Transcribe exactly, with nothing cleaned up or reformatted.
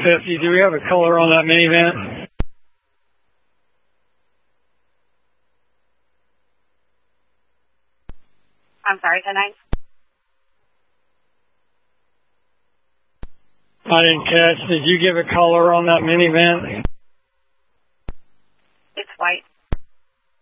fifty. Do we have a color on that minivan? I'm sorry, ten nine. I didn't catch. Did you give a color on that minivan?